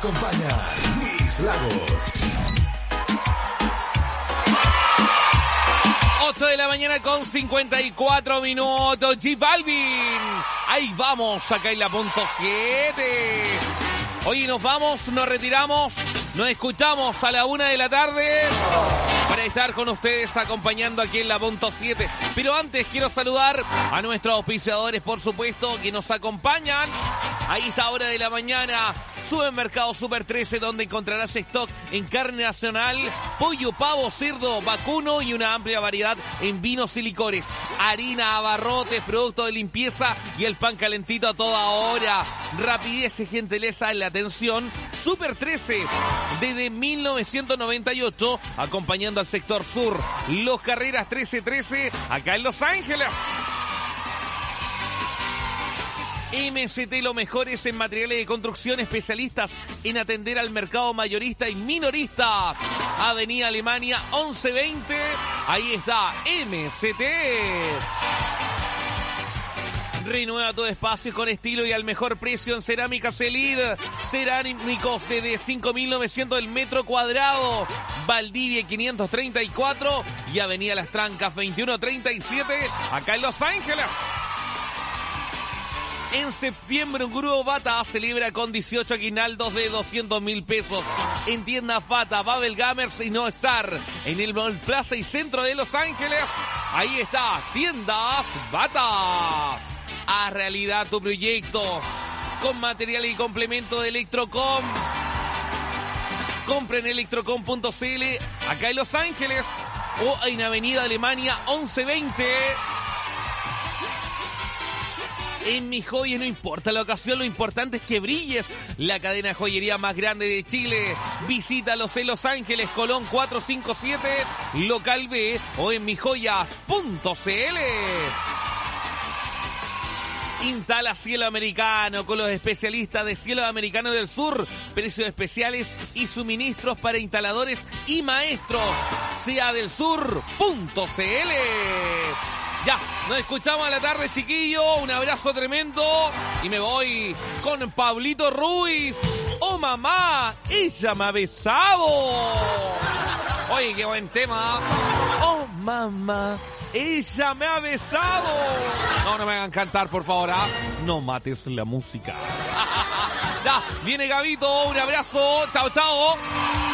acompaña Mis Lagos. 8 de la mañana con 54 minutos. J Balvin. Ahí vamos, acá en la punto 7. Hoy nos vamos, nos retiramos, nos escuchamos a la 1 de la tarde para estar con ustedes acompañando aquí en la punto 7. Pero antes quiero saludar a nuestros auspiciadores, por supuesto, que nos acompañan a esta hora de la mañana. Supermercado Super 13, donde encontrarás stock en carne nacional, pollo, pavo, cerdo, vacuno y una amplia variedad en vinos y licores. Harina, abarrotes, productos de limpieza y el pan calentito a toda hora. Rapidez y gentileza en la atención. Super 13, desde 1998, acompañando al sector sur. Los Carreras 1313, acá en Los Ángeles. MCT, lo mejor es en materiales de construcción, especialistas en atender al mercado mayorista y minorista. Avenida Alemania 1120, ahí está MCT. Renueva tu espacio con estilo y al mejor precio en Cerámica Celid. Cerámicos desde 5.900 el metro cuadrado. Valdivia 534 y Avenida Las Trancas 2137, acá en Los Ángeles. En septiembre, un grupo Bata celebra con 18 aguinaldos de 200.000 pesos. En tiendas Bata, Babel Gamers y No Star. En el Mall Plaza y Centro de Los Ángeles. Ahí está, tiendas Bata. Haz realidad tu proyecto con material y complemento de Electrocom. Compra en electrocom.cl acá en Los Ángeles o en Avenida Alemania 1120. En Mi Joya no importa la ocasión, lo importante es que brilles. La cadena de joyería más grande de Chile. Visítalos en Los Ángeles, Colón 457, local B o en mijoyas.cl. Instala Cielo Americano con los especialistas de Cielo Americano del Sur. Precios especiales y suministros para instaladores y maestros. seadelsur.cl. Ya, nos escuchamos a la tarde, chiquillo. Un abrazo tremendo. Y me voy con Pablito Ruiz. ¡Oh, mamá! ¡Ella me ha besado! Oye, qué buen tema. ¡Oh, mamá! ¡Ella me ha besado! No me hagan cantar, por favor, ¿ah? No mates la música. Ya, viene Gabito. Un abrazo. Chao, chao.